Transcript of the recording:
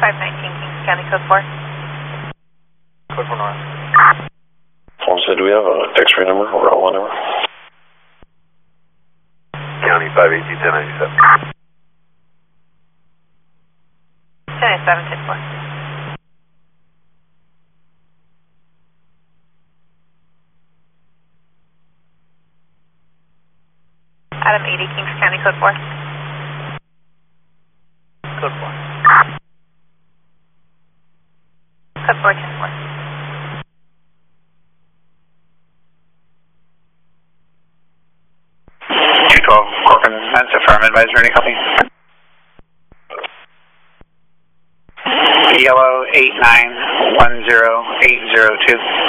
519 Kings County, code 4. Code 4 north. Homestead, do we have an X-ray number or route 1 number? County 518 1097. 108764. Adam 80 Kings County, code 4. Code 4. Code 4, 10-4. Corcoran, that's affirm advisory, any copy? Yellow 8910802.